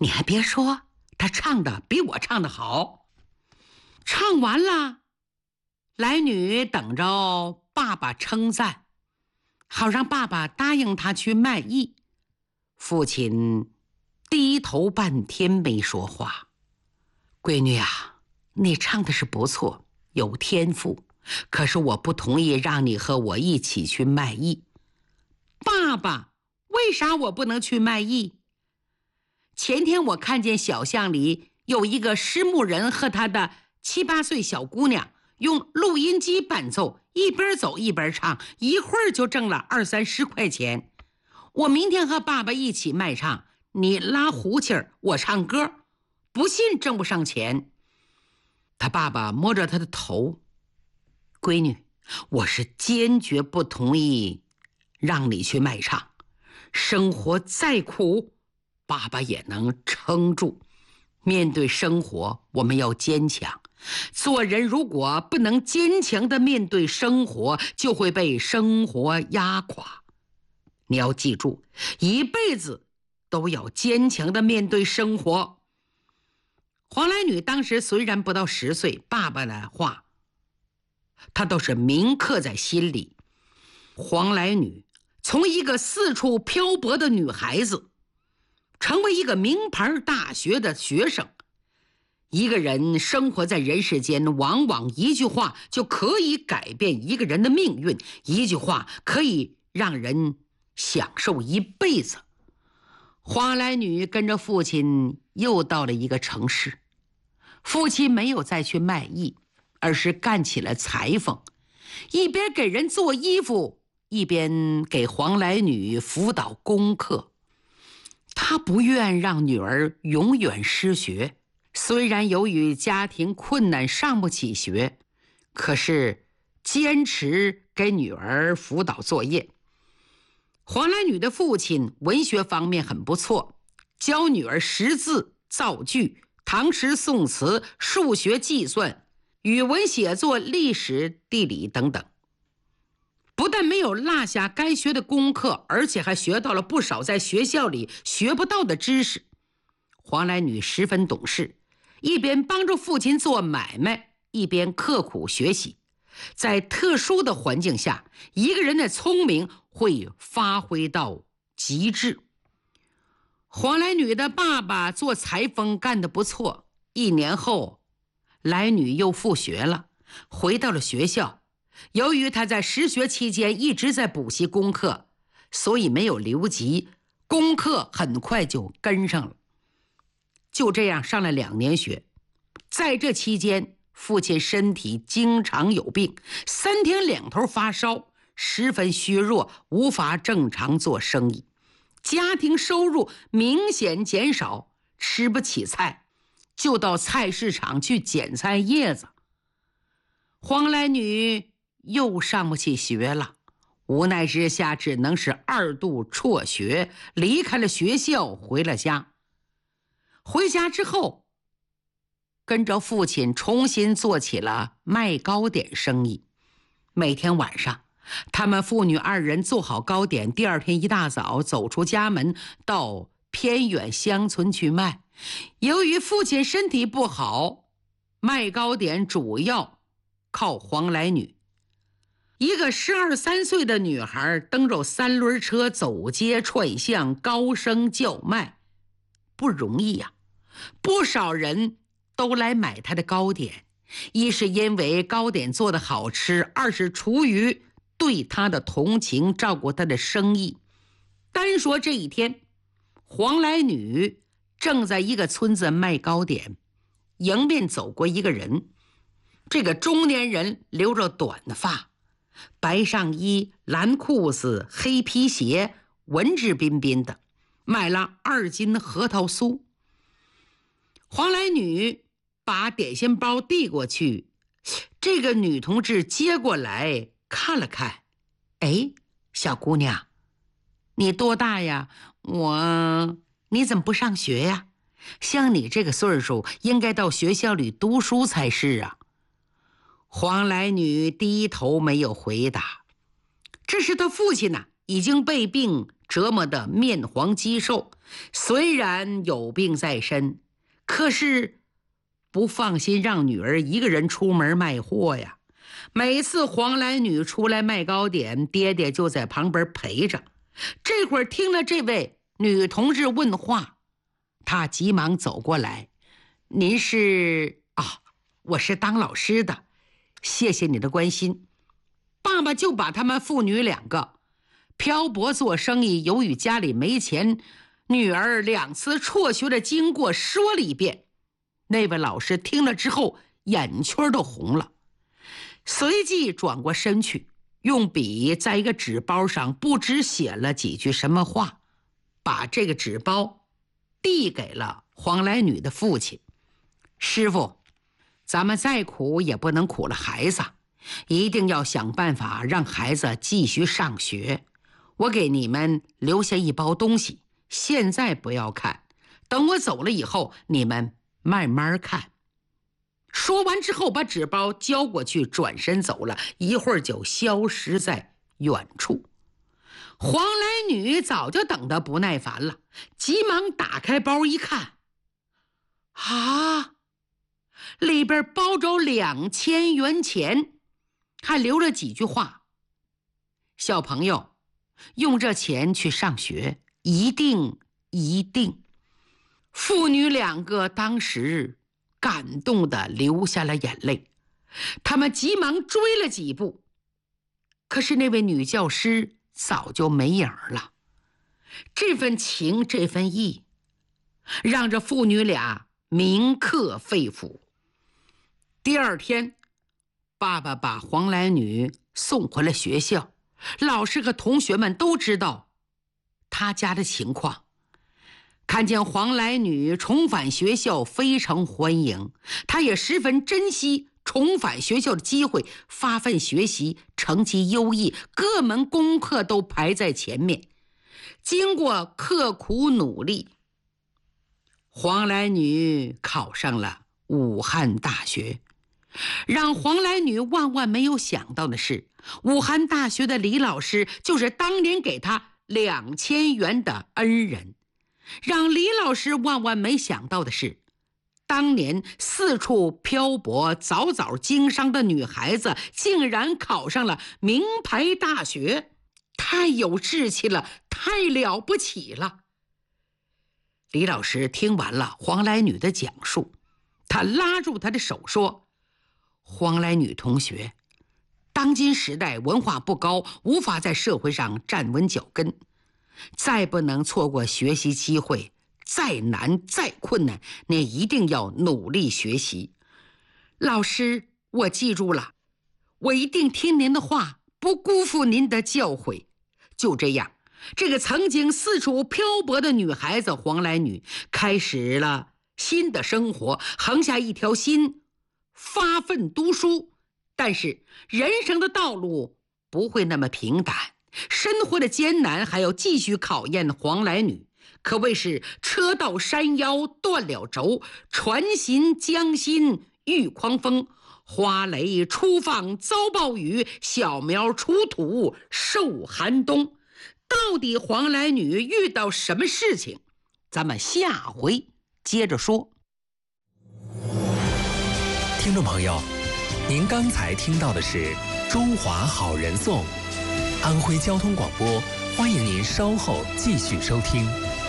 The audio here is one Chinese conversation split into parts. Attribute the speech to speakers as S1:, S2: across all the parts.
S1: 你还别说，他唱的比我唱的好。唱完了，来女等着爸爸称赞，好让爸爸答应他去卖艺。父亲低头半天没说话。闺女啊，你唱的是不错，有天赋，可是我不同意让你和我一起去卖艺。爸爸，为啥我不能去卖艺？前天我看见小巷里有一个失牧人和他的7、8岁小姑娘用录音机伴奏，一边走一边唱，一会儿就挣了20、30块钱。我明天和爸爸一起卖唱，你拉胡琴儿，我唱歌，不信挣不上钱。他爸爸摸着他的头，闺女，我是坚决不同意让你去卖唱，生活再苦，爸爸也能撑住。面对生活，我们要坚强。做人如果不能坚强地面对生活，就会被生活压垮。你要记住，一辈子都要坚强地面对生活。黄来女当时虽然不到10岁，爸爸的话她都是铭刻在心里。黄来女从一个四处漂泊的女孩子，成为一个名牌大学的学生。一个人生活在人世间，往往一句话就可以改变一个人的命运，一句话可以让人享受一辈子。黄来女跟着父亲又到了一个城市，父亲没有再去卖艺，而是干起了裁缝，一边给人做衣服，一边给黄来女辅导功课。他不愿让女儿永远失学，虽然由于家庭困难上不起学，可是坚持给女儿辅导作业。黄来女的父亲文学方面很不错，教女儿识字、造句、唐诗宋词、数学计算、语文写作、历史地理等等。不但没有落下该学的功课，而且还学到了不少在学校里学不到的知识。黄来女十分懂事，一边帮助父亲做买卖，一边刻苦学习。在特殊的环境下，一个人的聪明会发挥到极致。黄来女的爸爸做裁缝干得不错，1年后，来女又复学了，回到了学校。由于他在实学期间一直在补习功课，所以没有留级，功课很快就跟上了。就这样上了2年学。在这期间，父亲身体经常有病，3天2头发烧，十分虚弱，无法正常做生意，家庭收入明显减少，吃不起菜，就到菜市场去捡菜叶子。黄来女又上不起学了，无奈之下只能是2度辍学，离开了学校，回了家。回家之后，跟着父亲重新做起了卖糕点生意。每天晚上，他们父女2人做好糕点，第2天一大早走出家门，到偏远乡村去卖。由于父亲身体不好，卖糕点主要靠黄来女。一个12、13岁的女孩蹬着3轮车走街串巷，高声叫卖，不容易呀。不少人都来买她的糕点，一是因为糕点做得好吃，二是出于对她的同情，照顾她的生意。单说这一天，黄来女正在一个村子卖糕点，迎面走过一个人。这个中年人留着短的发，白上衣、蓝裤子、黑皮鞋，文质彬彬的，买了2斤核桃酥。黄来女把点心包递过去，这个女同志接过来看了看，哎，小姑娘，你多大呀？你怎么不上学呀？像你这个岁数，应该到学校里读书才是啊。黄来女低头没有回答。这时她父亲已经被病折磨得面黄肌瘦，虽然有病在身，可是不放心让女儿一个人出门卖货呀。每次黄来女出来卖糕点，爹爹就在旁边陪着。这会儿听了这位女同志问话，他急忙走过来：“您是？我是当老师的，谢谢你的关心。”爸爸就把他们父女两个漂泊做生意，由于家里没钱，女儿2次辍学的经过说了一遍。那位老师听了之后，眼圈都红了，随即转过身去，用笔在一个纸包上不知写了几句什么话，把这个纸包递给了黄来女的父亲。师傅，咱们再苦也不能苦了孩子，一定要想办法让孩子继续上学。我给你们留下一包东西，现在不要看，等我走了以后你们慢慢看。说完之后，把纸包交过去，转身走了，一会儿就消失在远处。黄来女早就等得不耐烦了，急忙打开包一看，里边包着2000元钱，还留了几句话：小朋友，用这钱去上学，一定一定。父女2个当时感动地流下了眼泪，他们急忙追了几步，可是那位女教师早就没影了。这份情，这份意，让这父女俩铭刻肺腑。第2天，爸爸把黄来女送回了学校，老师和同学们都知道他家的情况。看见黄来女重返学校，非常欢迎，他也十分珍惜重返学校的机会，发奋学习，成绩优异，各门功课都排在前面。经过刻苦努力，黄来女考上了武汉大学。让黄来女万万没有想到的是，武汉大学的李老师就是当年给她2000元的恩人。让李老师万万没想到的是，当年四处漂泊、早早经商的女孩子竟然考上了名牌大学，太有志气了，太了不起了。李老师听完了黄来女的讲述，他拉住她的手说：“黄来女同学，当今时代文化不高，无法在社会上站稳脚跟，再不能错过学习机会，再难再困难，你一定要努力学习。老师，我记住了，我一定听您的话，不辜负您的教诲。”就这样，这个曾经四处漂泊的女孩子黄来女开始了新的生活，横下一条心，发奋读书。但是人生的道路不会那么平坦，生活的艰难还要继续考验黄来女，可谓是车到山腰断了轴，船行江心遇狂风，花蕾初放遭暴雨，小苗出土受寒冬。到底黄来女遇到什么事情？咱们下回接着说。
S2: 听众朋友，您刚才听到的是中华好人颂，安徽交通广播，欢迎您稍后继续收听。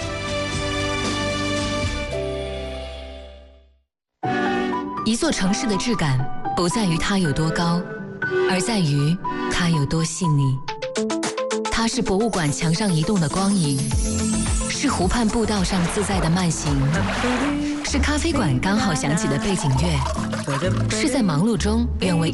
S3: 一座城市的质感不在于它有多高，而在于它有多细腻。它是博物馆墙上移动的光影，是湖畔步道上自在的慢行，是咖啡馆刚好响起的背景乐，是在忙碌中愿为